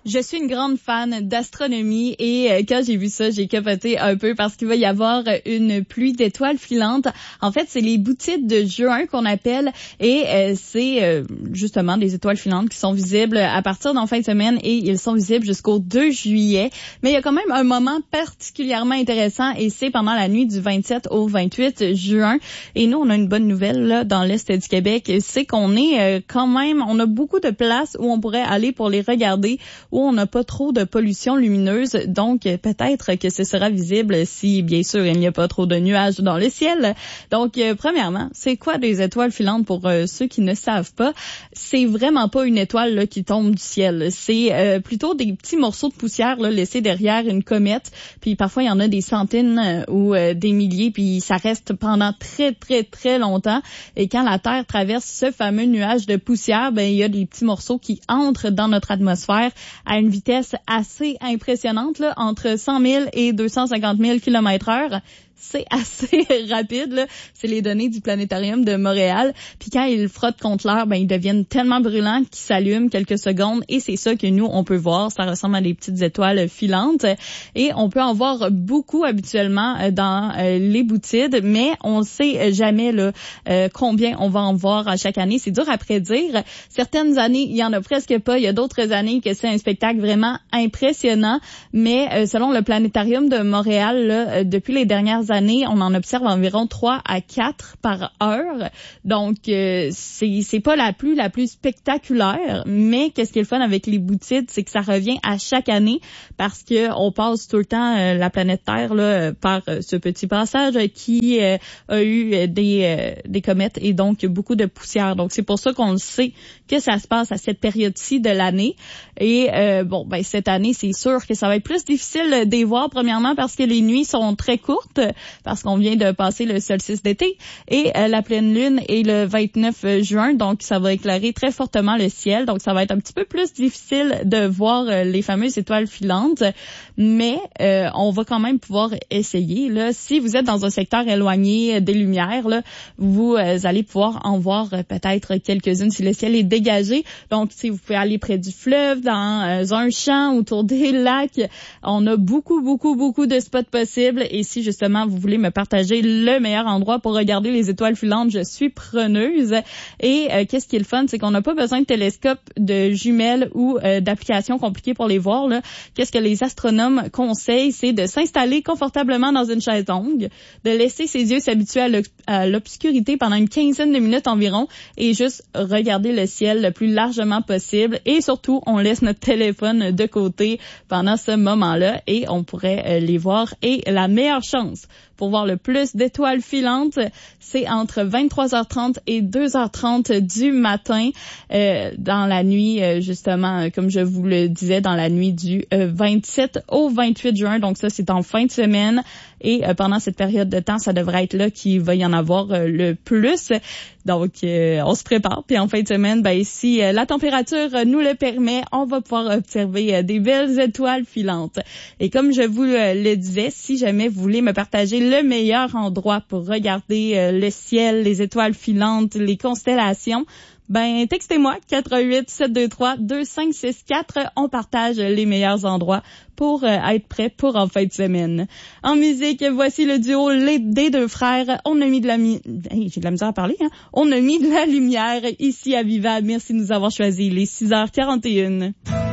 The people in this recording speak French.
Je suis une grande fan d'astronomie et quand j'ai vu ça, j'ai capoté un peu parce qu'il va y avoir une pluie d'étoiles filantes. En fait, c'est les boutides de juin qu'on appelle et c'est justement des étoiles filantes qui sont visibles à partir d'en fin de semaine et ils sont visibles jusqu'au 2 juillet. Mais il y a quand même un moment particulièrement intéressant et c'est pendant la nuit du 27 au 28 juin. Et nous, on a une bonne nouvelle là, dans l'Est du Québec, c'est qu'on est quand même, on a beaucoup de places où on pourrait aller pour les regarder, où on n'a pas trop de pollution lumineuse, donc peut-être que ce sera visible si, bien sûr, il n'y a pas trop de nuages dans le ciel. Donc, premièrement, c'est quoi des étoiles filantes pour ceux qui ne savent pas? C'est vraiment pas une étoile là, qui tombe du ciel. C'est plutôt des petits morceaux de poussière là, laissés derrière une comète, puis parfois il y en a des centaines ou des milliers, puis ça reste pendant très, très, très longtemps. Et quand la Terre traverse ce fameux nuage de poussière, ben il y a des petits morceaux qui entrent dans notre atmosphère à une vitesse assez impressionnante, là, entre 100 000 et 250 000 km/h. C'est assez rapide, là. C'est les données du planétarium de Montréal. Puis quand ils frottent contre l'air, ben ils deviennent tellement brûlants qu'ils s'allument quelques secondes. Et c'est ça que nous, on peut voir. Ça ressemble à des petites étoiles filantes. Et on peut en voir beaucoup habituellement dans les boutides, mais on sait jamais là combien on va en voir à chaque année. C'est dur à prédire. Certaines années, il y en a presque pas. Il y a d'autres années que c'est un spectacle vraiment impressionnant. Mais selon le planétarium de Montréal, là, depuis les dernières années, on en observe environ 3 à 4 par heure. Donc, c'est pas la plus spectaculaire, mais qu'est-ce qui est le fun avec les boutides, c'est que ça revient à chaque année parce que on passe tout le temps la planète Terre là par ce petit passage qui a eu des comètes et donc beaucoup de poussière. Donc, c'est pour ça qu'on le sait que ça se passe à cette période-ci de l'année. Et cette année, c'est sûr que ça va être plus difficile d'y voir, premièrement parce que les nuits sont très courtes, parce qu'on vient de passer le solstice d'été et la pleine lune est le 29 juin, donc ça va éclairer très fortement le ciel, donc ça va être un petit peu plus difficile de voir les fameuses étoiles filantes, mais on va quand même pouvoir essayer. Là, si vous êtes dans un secteur éloigné des lumières, là, vous allez pouvoir en voir peut-être quelques-unes si le ciel est dégagé. Donc, si vous pouvez aller près du fleuve, dans un champ, autour des lacs, on a beaucoup de spots possibles et si justement vous voulez me partager le meilleur endroit pour regarder les étoiles filantes, je suis preneuse. Et qu'est-ce qui est le fun, c'est qu'on n'a pas besoin de télescope, de jumelles ou d'applications compliquées pour les voir. Là. Qu'est-ce que les astronomes conseillent, c'est de s'installer confortablement dans une chaise longue, de laisser ses yeux s'habituer à l'obscurité pendant une quinzaine de minutes environ et juste regarder le ciel le plus largement possible. Et surtout, on laisse notre téléphone de côté pendant ce moment-là et on pourrait les voir. Et la meilleure chance pour voir le plus d'étoiles filantes, c'est entre 23h30 et 2h30 du matin, dans la nuit, justement, comme je vous le disais, dans la nuit du 27 au 28 juin. Donc ça, c'est en fin de semaine. Et pendant cette période de temps, ça devrait être là qu'il va y en avoir le plus. Donc, on se prépare. Puis en fin de semaine, si la température nous le permet, on va pouvoir observer des belles étoiles filantes. Et comme je vous le disais, si jamais vous voulez me partager le meilleur endroit pour regarder le ciel, les étoiles filantes, les constellations, textez-moi 418-723-2564. On partage les meilleurs endroits pour être prêt pour en fin de semaine. En musique, voici le duo des deux frères. On a mis de la j'ai de la misère à parler, hein? On a mis de la lumière ici à Viva. Merci de nous avoir choisis. Les 6h41.